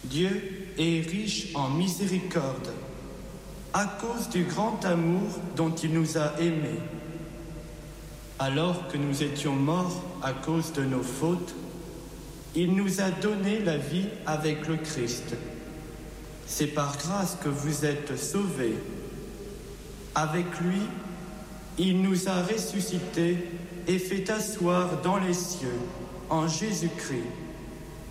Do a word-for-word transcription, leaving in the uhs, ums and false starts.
Dieu est riche en miséricorde, à cause du grand amour dont il nous a aimés. Alors que nous étions morts à cause de nos fautes, il nous a donné la vie avec le Christ. C'est par grâce que vous êtes sauvés. Avec lui, il nous a ressuscités et fait asseoir dans les cieux, en Jésus-Christ.